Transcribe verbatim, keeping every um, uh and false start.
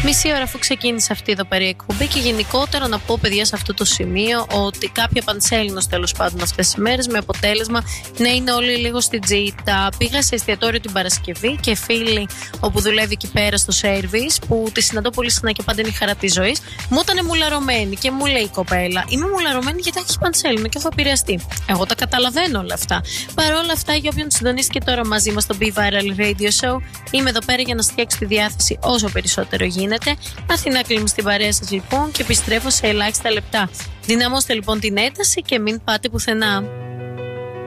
Μισή ώρα αφού ξεκίνησε αυτή εδώ πέρα η εκπομπή και γενικότερα να πω, παιδιά, σε αυτό το σημείο ότι κάποια πανσέλινος τέλος πάντων αυτές τις μέρες, με αποτέλεσμα να είναι όλοι λίγο στην τζίτα. Πήγα σε εστιατόριο την Παρασκευή και φίλη όπου δουλεύει εκεί πέρα στο σέρβις, που τη συναντώ πολύ συχνά και πάντα είναι η χαρά της ζωής, μου ήταν μουλαρωμένη και μου λέει η κοπέλα: είμαι μουλαρωμένη γιατί έχεις πανσέλινο και έχω επηρεαστεί. Εγώ τα καταλαβαίνω όλα αυτά. Παρ' όλα αυτά, για όποιον συντονίστηκε τώρα μαζί μας στο Be Viral Radio Show, είμαι εδώ πέρα για να φτιάξω τη διάθεση όσο περισσότερο γίνεται. Αθηνά κλείνουμε στην παρέα σας λοιπόν και επιστρέφω σε ελάχιστα λεπτά. Δυναμώστε λοιπόν την ένταση και μην πάτε πουθενά.